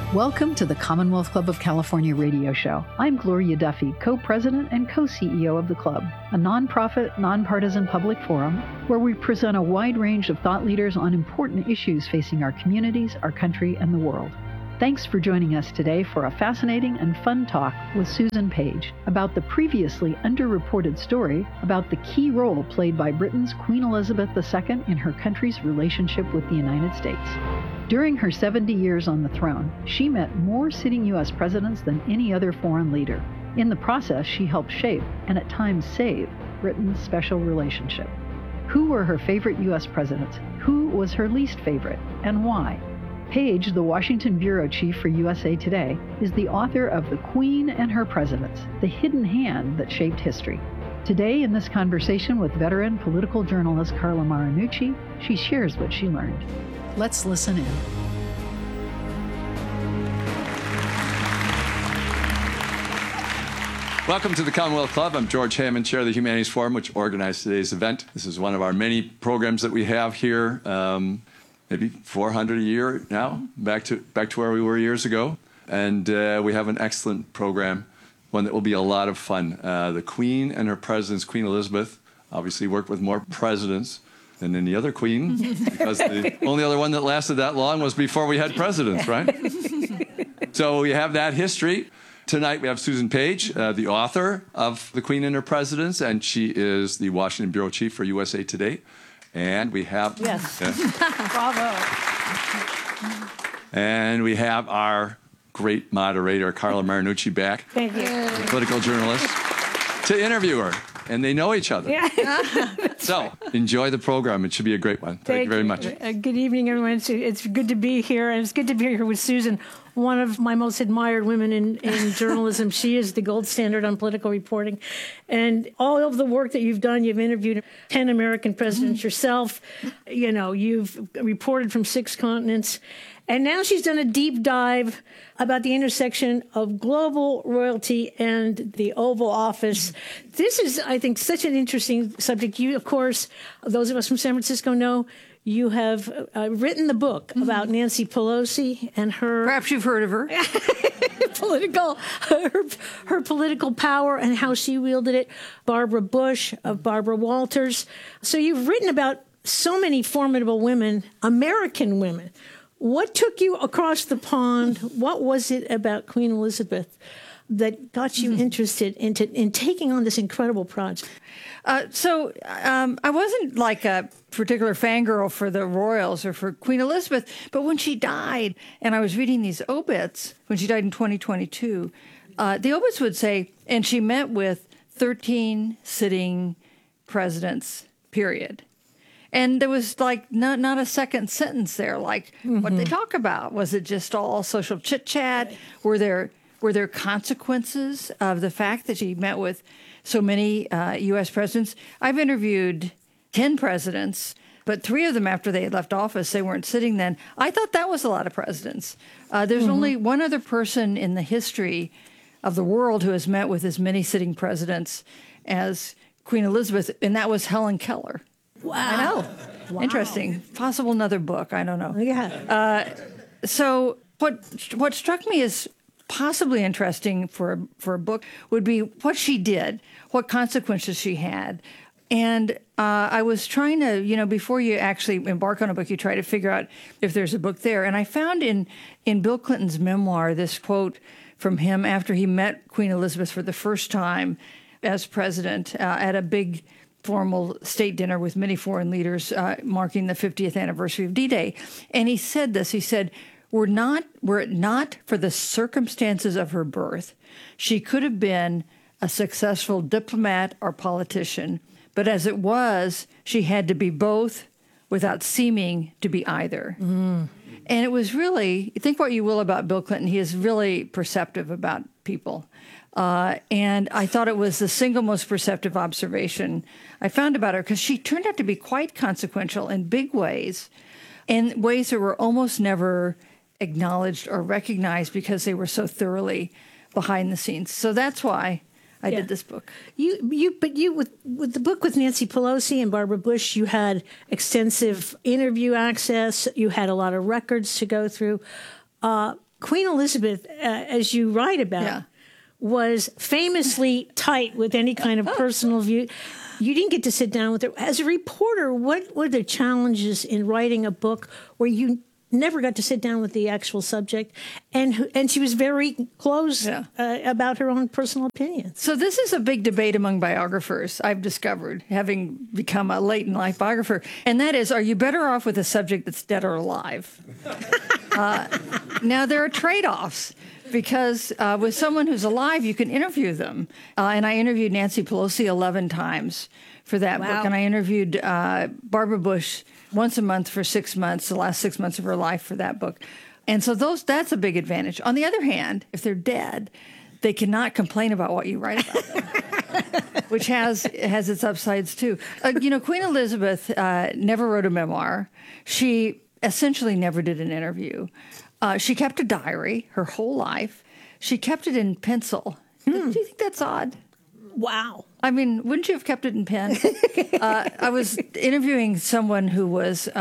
Welcome to the Commonwealth Club of California radio show. I'm Gloria Duffy, co-president and co-CEO of the club, a nonprofit, nonpartisan public forum where we present a wide range of thought leaders on important issues facing our communities, our country, and the world. Thanks for joining us today for a fascinating and fun talk with Susan Page about the previously underreported story about the key role played by Britain's Queen Elizabeth II in her country's relationship with the United States. During her 70 years on the throne, she met more sitting U.S. presidents than any other foreign leader. In the process, she helped shape, and at times save, Britain's special relationship. Who were her favorite U.S. presidents? Who was her least favorite, and why? Page, the Washington bureau chief for USA Today, is the author of The Queen and Her Presidents, the hidden hand that shaped history. Today, in this conversation with veteran political journalist Carla Marinucci, she shares what she learned. Let's listen in. Welcome to the Commonwealth Club. I'm George Hammond, chair of the Humanities Forum, which organized today's event. This is one of our many programs that we have here. Maybe 400 a year now, back to where we were years ago. And we have an excellent program, one that will be a lot of fun. The Queen and Her Presidents, Queen Elizabeth, obviously worked with more presidents than any other queen, because the only other one that lasted that long was before we had presidents, right? So we have that history. Tonight we have Susan Page, the author of The Queen and Her Presidents, and she is the Washington bureau chief for USA Today. And we have... Yes. Bravo. And we have our great moderator, Carla Marinucci, back. Thank you. A political journalist, to interview her. And they know each other. Yeah. So, enjoy the program. It should be a great one. Thank you very much. Good evening, everyone. It's good to be here. And it's good to be here with Susan, one of my most admired women in journalism. She is the gold standard on political reporting. And all of the work that you've done, you've interviewed 10 American presidents yourself. You know, you've reported from 6 continents. And now she's done a deep dive about the intersection of global royalty and the Oval Office. This is, I think, such an interesting subject. You, of course, those of us from San Francisco know you have written the book about Nancy Pelosi and her... Perhaps you've heard of her. her political power and how she wielded it. Barbara Bush, Barbara Walters. So you've written about so many formidable women, American women. What took you across the pond? What was it about Queen Elizabeth that got you interested in taking on this incredible project? I wasn't like a particular fangirl for the royals or for Queen Elizabeth, but when she died, and I was reading these obits, when she died in 2022, the obits would say, and she met with 13 sitting presidents, period. And there was like not a second sentence there, like what they talk about. Was it just all social chit chat? Right. Were there consequences of the fact that she met with so many U.S. presidents? I've interviewed 10 presidents, but 3 of them after they had left office, they weren't sitting then. I thought that was a lot of presidents. There's only one other person in the history of the world who has met with as many sitting presidents as Queen Elizabeth, and that was Helen Keller. Wow. I know. Wow. Interesting. Possible another book. I don't know. Yeah. So what struck me as possibly interesting for a book would be what she did, what consequences she had. And I was trying to, before you actually embark on a book, you try to figure out if there's a book there. And I found in Bill Clinton's memoir this quote from him after he met Queen Elizabeth for the first time as president at a big formal state dinner with many foreign leaders marking the 50th anniversary of D-Day. And he said this, he said, were it not for the circumstances of her birth, she could have been a successful diplomat or politician, but as it was, she had to be both without seeming to be either. And it was really, think what you will about Bill Clinton, he is really perceptive about people. And I thought it was the single most perceptive observation I found about her, because she turned out to be quite consequential in big ways, in ways that were almost never acknowledged or recognized because they were so thoroughly behind the scenes. So that's why I did this book. But with the book with Nancy Pelosi and Barbara Bush, you had extensive interview access. You had a lot of records to go through. Queen Elizabeth, as you write about, was famously tight with any kind of personal view. You didn't get to sit down with her. As a reporter, what were the challenges in writing a book where you never got to sit down with the actual subject? And she was very close about her own personal opinions. So this is a big debate among biographers, I've discovered, having become a late-in-life biographer. And that is, are you better off with a subject that's dead or alive? Now, there are trade-offs. Because with someone who's alive, you can interview them. And I interviewed Nancy Pelosi 11 times for that book. And I interviewed Barbara Bush once a month for 6 months, the last 6 months of her life for that book. And so that's a big advantage. On the other hand, if they're dead, they cannot complain about what you write about them, which has its upsides too. Queen Elizabeth never wrote a memoir. She essentially never did an interview. She kept a diary her whole life. She kept it in pencil. Do you think that's odd? Wow. I mean, wouldn't you have kept it in pen? I was interviewing someone whose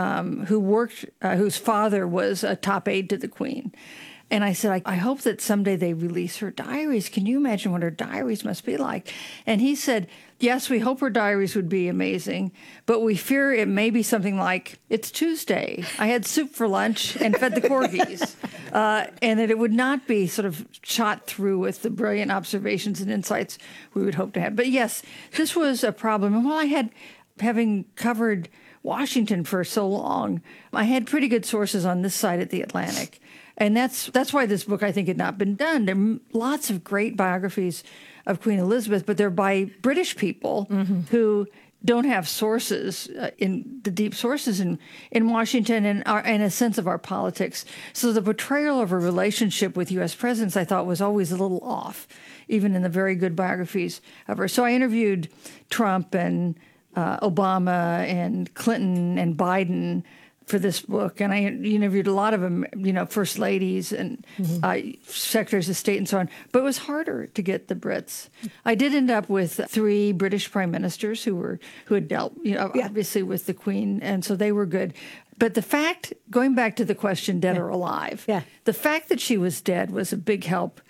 father was a top aide to the Queen. And I said, I hope that someday they release her diaries. Can you imagine what her diaries must be like? And he said, yes, we hope her diaries would be amazing, but we fear it may be something like, it's Tuesday, I had soup for lunch and fed the corgis, and that it would not be sort of shot through with the brilliant observations and insights we would hope to have. But yes, this was a problem. And while having covered Washington for so long, I had pretty good sources on this side of the Atlantic. And that's why this book, I think, had not been done. There are lots of great biographies of Queen Elizabeth, but they're by British people who don't have sources, in the deep sources in Washington and a sense of our politics. So the portrayal of a relationship with U.S. presidents, I thought, was always a little off, even in the very good biographies of her. So I interviewed Trump and Obama and Clinton and Biden for this book, and I interviewed a lot of them, first ladies and secretaries of state and so on. But it was harder to get the Brits. I did end up with 3 British prime ministers who had dealt, obviously with the Queen, and so they were good. But the fact, going back to the question, dead or alive, the fact that she was dead was a big help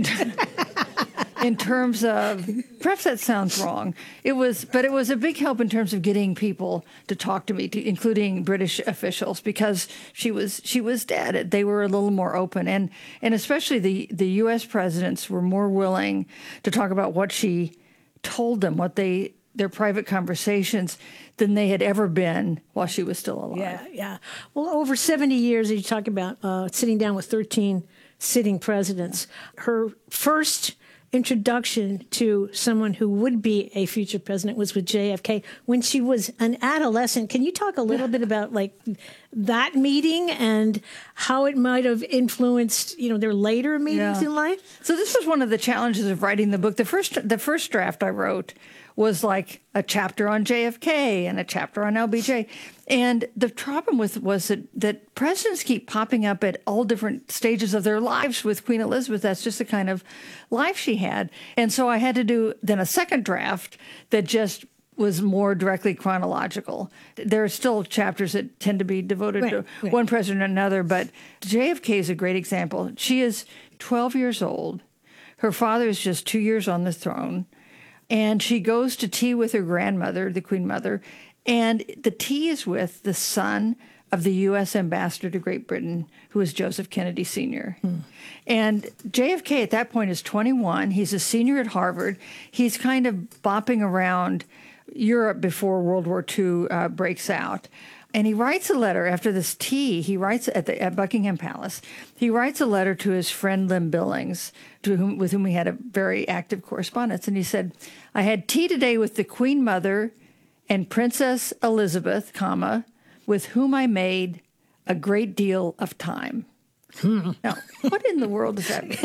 in terms of, perhaps that sounds wrong. But it was a big help in terms of getting people to talk to me, including British officials, because she was dead. They were a little more open, and especially the U.S. presidents were more willing to talk about what she told them, their private conversations, than they had ever been while she was still alive. Yeah. Well, over 70 years, you talk about sitting down with 13 sitting presidents. Her first introduction to someone who would be a future president was with JFK when she was an adolescent. Can you talk a little bit about that meeting and how it might have influenced, their later meetings in life? So this was one of the challenges of writing the book. The first draft I wrote was like a chapter on JFK and a chapter on LBJ. And the problem was that presidents keep popping up at all different stages of their lives with Queen Elizabeth. That's just the kind of life she had. And so I had to do then a second draft that just was more directly chronological. There are still chapters that tend to be devoted to one president or another, but JFK is a great example. She is 12 years old. Her father is just 2 years on the throne. And she goes to tea with her grandmother, the Queen Mother, and the tea is with the son of the U.S. ambassador to Great Britain, who is Joseph Kennedy Sr. And JFK at that point is 21. He's a senior at Harvard. He's kind of bopping around Europe before World War II breaks out. And he writes a letter after this tea. He writes at Buckingham Palace. He writes a letter to his friend Lynn Billings, with whom he had a very active correspondence. And he said, "I had tea today with the Queen Mother and Princess Elizabeth, with whom I made a great deal of time." Now, what in the world does that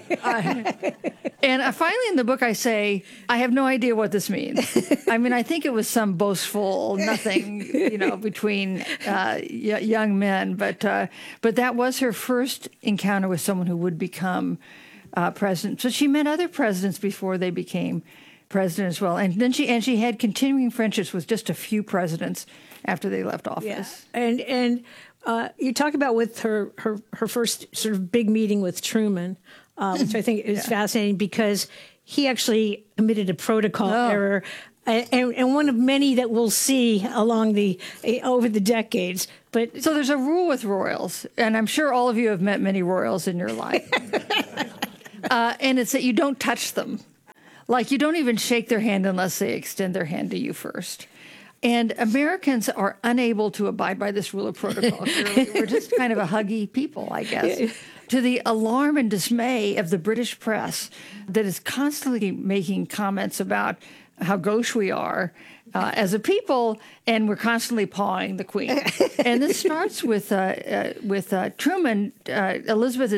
mean? And finally in the book I say, I have no idea what this means. I mean, I think it was some boastful nothing, between young men. But that was her first encounter with someone who would become president. So she met other presidents before they became president as well. And then she had continuing friendships with just a few presidents after they left office. Yeah. And You talk about with her first sort of big meeting with Truman, which I think is fascinating because he actually committed a protocol error. And one of many that we'll see along over the decades. But so there's a rule with royals, and I'm sure all of you have met many royals in your life. And it's that you don't touch them. Like, you don't even shake their hand unless they extend their hand to you first. And Americans are unable to abide by this rule of protocol. We're just kind of a huggy people, I guess. To the alarm and dismay of the British press that is constantly making comments about how gauche we are as a people, and we're constantly pawing the Queen. And this starts with Truman. Elizabeth